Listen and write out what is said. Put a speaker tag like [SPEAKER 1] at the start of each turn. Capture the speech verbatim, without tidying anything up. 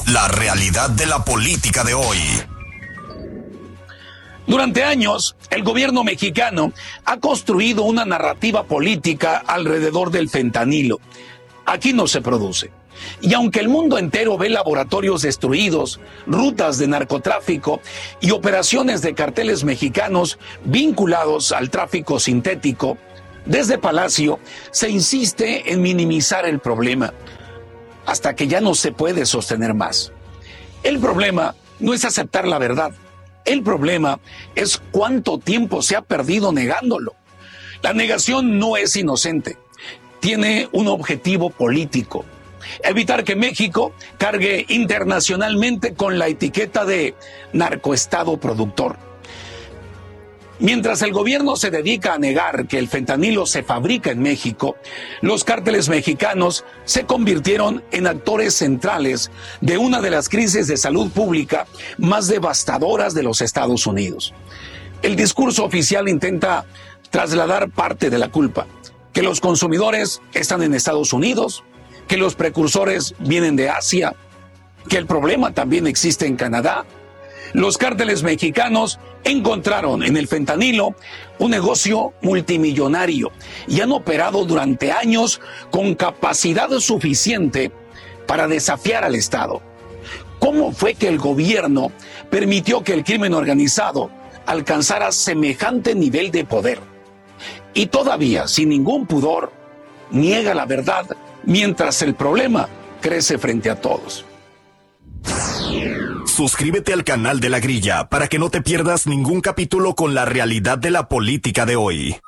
[SPEAKER 1] La realidad de la política de hoy.
[SPEAKER 2] Durante años, el gobierno mexicano ha construido una narrativa política alrededor del fentanilo. Aquí no se produce. Y aunque el mundo entero ve laboratorios destruidos, rutas de narcotráfico y operaciones de carteles mexicanos vinculados al tráfico sintético, desde Palacio se insiste en minimizar el problema, hasta que ya no se puede sostener más. El problema no es aceptar la verdad. El problema es cuánto tiempo se ha perdido negándolo. La negación no es inocente. Tiene un objetivo político: evitar que México cargue internacionalmente con la etiqueta de narcoestado productor. Mientras el gobierno se dedica a negar que el fentanilo se fabrica en México, los cárteles mexicanos se convirtieron en actores centrales de una de las crisis de salud pública más devastadoras de los Estados Unidos. El discurso oficial intenta trasladar parte de la culpa: que los consumidores están en Estados Unidos, que los precursores vienen de Asia, que el problema también existe en Canadá. Los cárteles mexicanos encontraron en el fentanilo un negocio multimillonario y han operado durante años con capacidad suficiente para desafiar al Estado. ¿Cómo fue que el gobierno permitió que el crimen organizado alcanzara semejante nivel de poder? Y todavía, sin ningún pudor, niega la verdad mientras el problema crece frente a todos.
[SPEAKER 1] Suscríbete al canal de La Grilla para que no te pierdas ningún capítulo con la realidad de la política de hoy.